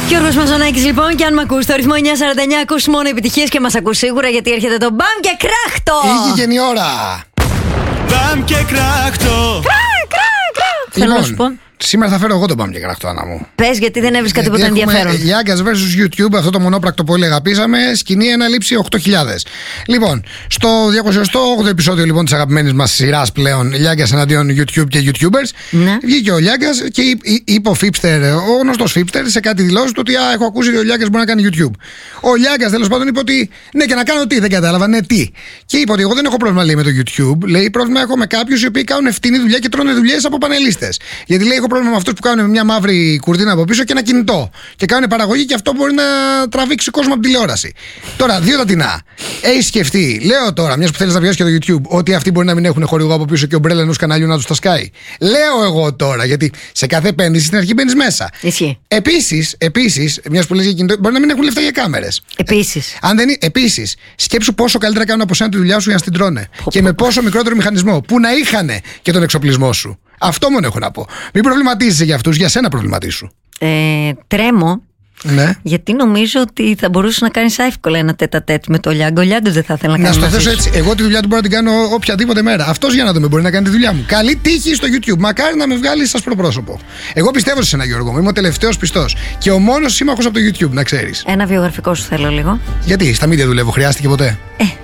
Γιώργος Μαζονάκης λοιπόν, και αν μ' ακούς στο ρυθμό 949, ακούς μόνο επιτυχίες και μας ακούς σίγουρα, γιατί έρχεται το μπαμ και κράχτο. Ήγηκε η ώρα. Μπαμ και κράχτο. Θέλω να σου πω. Σήμερα θα φέρω εγώ τον μπαμ και κράχτο, Άννα μου. Πες, γιατί δεν έβρισκα τίποτα ενδιαφέρον. Λιάγκας vs YouTube, αυτό το μονόπρακτο που όλοι αγαπήσαμε, σκηνή αναλήψη 8.000. Λοιπόν, στο 208ο επεισόδιο λοιπόν της αγαπημένης μας σειράς πλέον, Λιάγκας εναντίον YouTube και YouTubers, Ναι. βγήκε ο Λιάγκας και είπε ο Φίπστερ, ο γνωστός Φίπστερ, σε κάτι δηλώσει του ότι έχω ακούσει ότι ο Λιάγκας μπορεί να κάνει YouTube. Ο Λιάγκας τέλος πάντων είπε ότι ναι, και να κάνω τι, δεν κατάλαβα, ναι, τι. Και είπε ότι εγώ δεν έχω πρόβλημα, λέει, με το YouTube. Λέει, πρόβλημα έχω με κάποιους οι οποίοι κάνουν ευθύνη δουλειά και τρώνε δουλειές από πανελίστες. Γιατί λέει, έχω πρόβλημα με αυτούς που κάνουν μια μαύρη κουρτίνα από πίσω και ένα κινητό. Και κάνουν παραγωγή και αυτό μπορεί να τραβήξει κόσμο από τηλεόραση. Τώρα, δύο τατινά. Έχει σκεφτεί, λέω τώρα, μια που θέλει να πιάσει και το YouTube, ότι αυτοί μπορεί να μην έχουν χορηγό από πίσω και ομπρέλα ενός καναλιού να του τα σκάει. Λέω εγώ τώρα, γιατί σε κάθε επένδυση στην αρχή μπαίνει μέσα. Ισχύει. Επίσης, μια που λες για κινητό, μπορεί να μην έχουν λεφτά για κάμερες. Επίσης, σκέψου πόσο καλύτερα κάνουν από σένα τη δουλειά σου για να την τρώνε. Και με πόσο μικρότερο μηχανισμό. Που να είχαν και τον εξοπλισμό σου. Αυτό μόνο έχω να πω. Μην προβληματίζεσαι για αυτούς, για σένα προβληματίσου. Τρέμω. Ναι. Γιατί νομίζω ότι θα μπορούσε να κάνει εύκολα ένα τέτα-τέτ με το Λιάγκο. Ο Λιάγκος δεν θα ήθελα να κάνει. Να στο θέσω έτσι. Εγώ τη δουλειά του μπορώ να την κάνω οποιαδήποτε μέρα. Αυτός για να δούμε μπορεί να κάνει τη δουλειά μου. Καλή τύχη στο YouTube. Μακάρι να με βγάλει σαν προπρόσωπο. Εγώ πιστεύω σε ένα Γιώργο μου. Είμαι ο τελευταίος πιστός. Και ο μόνος σύμμαχος από το YouTube, να ξέρεις. Ένα βιογραφικό σου θέλω λίγο. Γιατί στα media δουλεύω, χρειάστηκε ποτέ?